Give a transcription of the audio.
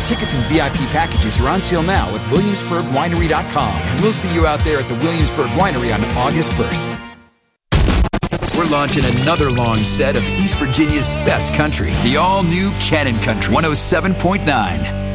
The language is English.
Tickets and VIP packages are on sale now at WilliamsburgWinery.com. And we'll see you out there at the Williamsburg Winery on August 1st. We're launching another long set of East Virginia's best country, the all-new Cannon Country 107.9.